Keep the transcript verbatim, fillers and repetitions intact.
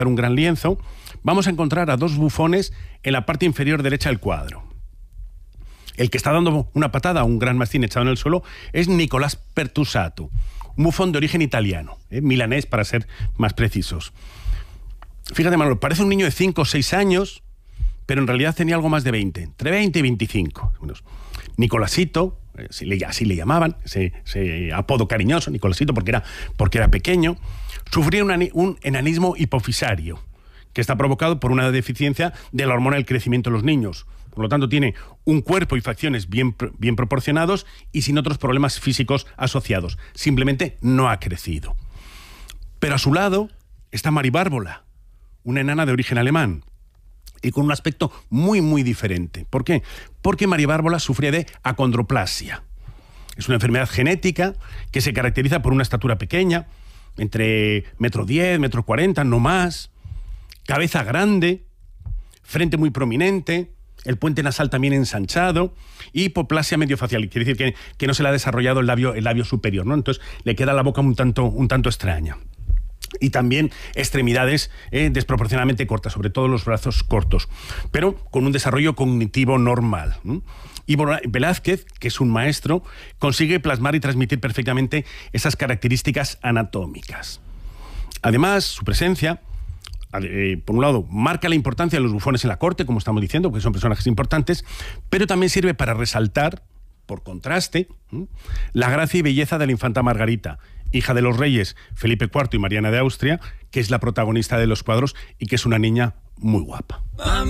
un gran lienzo, vamos a encontrar a dos bufones en la parte inferior derecha del cuadro. El que está dando una patada a un gran mastín echado en el suelo es Nicolás Pertusato, un bufón de origen italiano, ¿eh? milanés para ser más precisos. Fíjate, Manuel, parece un niño de cinco o seis años, pero en realidad tenía algo más de veinte, entre veinte y veinticinco. Bueno, Nicolásito, eh, así, le, así le llamaban, ese, ese apodo cariñoso, Nicolásito, porque era, porque era pequeño, sufría un, un enanismo hipofisario, que está provocado por una deficiencia de la hormona del crecimiento en los niños. Por lo tanto, tiene un cuerpo y facciones bien, bien proporcionados y sin otros problemas físicos asociados. Simplemente no ha crecido. Pero a su lado está Mari Bárbola, una enana de origen alemán, y con un aspecto muy, muy diferente. ¿Por qué? Porque Mari Bárbola sufría de acondroplasia. Es una enfermedad genética que se caracteriza por una estatura pequeña, entre metro diez, metro cuarenta, no más, cabeza grande, frente muy prominente, el puente nasal también ensanchado y hipoplasia mediofacial, quiere decir que, que no se le ha desarrollado el labio, el labio superior, ¿no? Entonces le queda la boca un tanto, un tanto extraña. Y también extremidades eh, desproporcionadamente cortas, sobre todo los brazos cortos, pero con un desarrollo cognitivo normal. ¿Mm? Y Velázquez, que es un maestro, consigue plasmar y transmitir perfectamente esas características anatómicas. Además, su presencia, Eh, por un lado, marca la importancia de los bufones en la corte, como estamos diciendo, porque son personajes importantes, pero también sirve para resaltar, por contraste, ¿sí?, la gracia y belleza de la infanta Margarita, hija de los reyes Felipe cuarto y Mariana de Austria, que es la protagonista de los cuadros y que es una niña muy guapa.